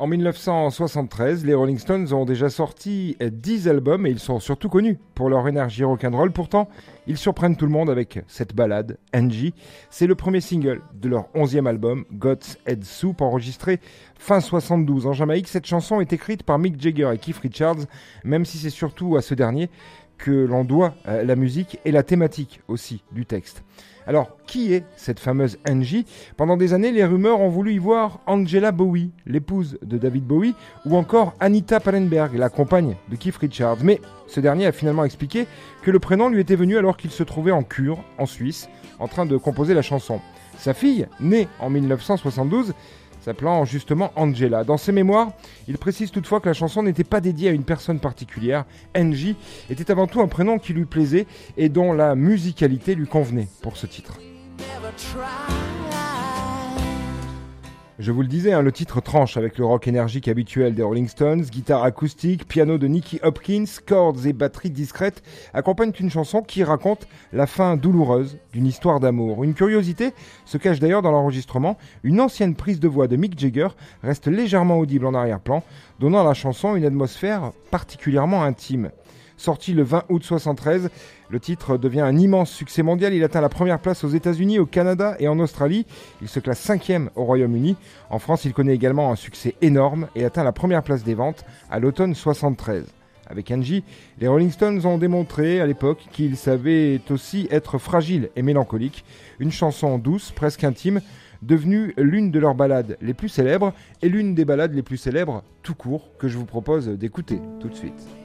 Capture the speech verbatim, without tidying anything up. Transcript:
En dix-neuf cent soixante-treize, les Rolling Stones ont déjà sorti dix albums et ils sont surtout connus pour leur énergie rock'n'roll. Pourtant, ils surprennent tout le monde avec cette ballade, Angie. C'est le premier single de leur onzième album, God's Head Soup, enregistré fin soixante-douze en Jamaïque. Cette chanson est écrite par Mick Jagger et Keith Richards, même si c'est surtout à ce dernier que l'on doit euh, la musique et la thématique aussi du texte. Alors, qui est cette fameuse Angie ? Pendant des années, les rumeurs ont voulu y voir Angela Bowie, l'épouse de David Bowie, ou encore Anita Pallenberg, la compagne de Keith Richards. Mais ce dernier a finalement expliqué que le prénom lui était venu alors qu'il se trouvait en cure, en Suisse, en train de composer la chanson. Sa fille, née en dix-neuf cent soixante-douze, s'appelant justement Angela. Dans ses mémoires, il précise toutefois que la chanson n'était pas dédiée à une personne particulière. Angie était avant tout un prénom qui lui plaisait et dont la musicalité lui convenait pour ce titre. Je vous le disais, hein, le titre tranche avec le rock énergique habituel des Rolling Stones, guitare acoustique, piano de Nicky Hopkins, cordes et batterie discrètes accompagnent une chanson qui raconte la fin douloureuse d'une histoire d'amour. Une curiosité se cache d'ailleurs dans l'enregistrement. Une ancienne prise de voix de Mick Jagger reste légèrement audible en arrière-plan, donnant à la chanson une atmosphère particulièrement intime. Sorti le vingt août soixante-treize, le titre devient un immense succès mondial. Il atteint la première place aux États-Unis, au Canada et en Australie. Il se classe cinquième au Royaume-Uni. En France, il connaît également un succès énorme et atteint la première place des ventes à l'automne soixante-treize. Avec Angie, les Rolling Stones ont démontré à l'époque qu'ils savaient aussi être fragiles et mélancoliques. Une chanson douce, presque intime, devenue l'une de leurs ballades les plus célèbres et l'une des ballades les plus célèbres tout court que je vous propose d'écouter tout de suite.